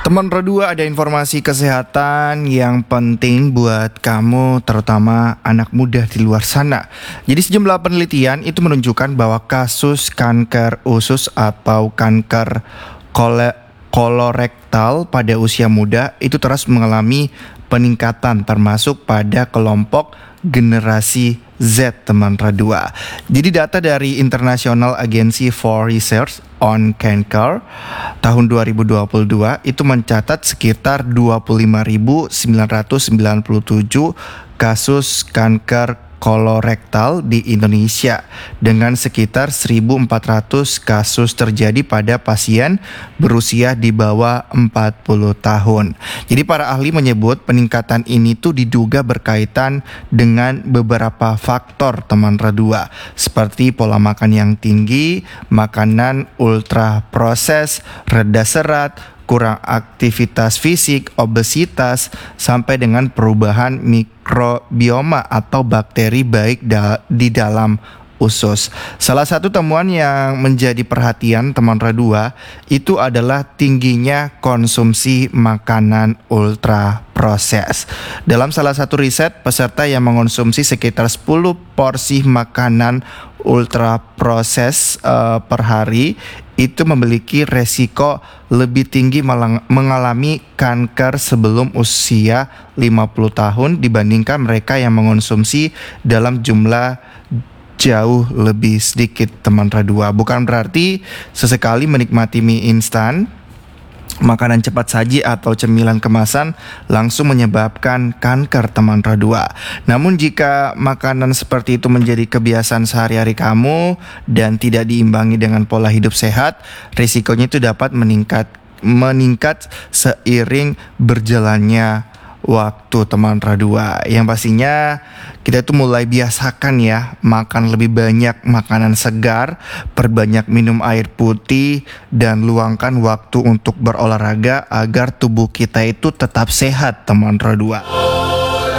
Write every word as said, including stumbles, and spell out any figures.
Teman Redua, ada informasi kesehatan yang penting buat kamu, terutama anak muda di luar sana. Jadi sejumlah penelitian itu menunjukkan bahwa kasus kanker usus atau kanker kole- kolorektal pada usia muda itu terus mengalami peningkatan, termasuk pada kelompok generasi Z, teman Redua. Jadi data dari International Agency for Research on Cancer tahun dua ribu dua puluh dua itu mencatat sekitar dua puluh lima ribu sembilan ratus sembilan puluh tujuh kasus kanker kolorektal di Indonesia, dengan sekitar seribu empat ratus kasus terjadi pada pasien berusia di bawah empat puluh tahun. Jadi para ahli menyebut peningkatan ini tuh diduga berkaitan dengan beberapa faktor, teman Redua, seperti pola makan yang tinggi, makanan ultra proses, rendah serat, kurang aktivitas fisik, obesitas, sampai dengan perubahan mikrobioma atau bakteri baik da- di dalam usus. Salah satu temuan yang menjadi perhatian teman Redua itu adalah tingginya konsumsi makanan ultra proses. Dalam salah satu riset, peserta yang mengonsumsi sekitar sepuluh porsi makanan ultra proses uh, per hari itu memiliki resiko lebih tinggi malang, mengalami kanker sebelum usia lima puluh tahun dibandingkan mereka yang mengonsumsi dalam jumlah jauh lebih sedikit, teman Redua. Bukan berarti sesekali menikmati mie instan, makanan cepat saji atau cemilan kemasan langsung menyebabkan kanker, teman Redua. Namun jika makanan seperti itu menjadi kebiasaan sehari-hari kamu dan tidak diimbangi dengan pola hidup sehat, risikonya itu dapat meningkat meningkat seiring berjalannya waktu, teman Redua. Yang pastinya kita itu mulai biasakan ya makan lebih banyak makanan segar, perbanyak minum air putih, dan luangkan waktu untuk berolahraga agar tubuh kita itu tetap sehat, teman Redua.